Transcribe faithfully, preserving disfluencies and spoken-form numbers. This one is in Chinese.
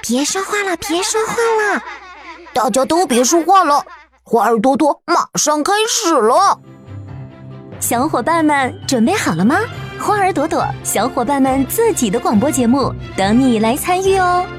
别说话了，别说话了， 大家都别说话了，花儿朵朵马上开始了。 小伙伴们准备好了吗？花儿朵朵小伙伴们自己的广播节目等你来参与哦。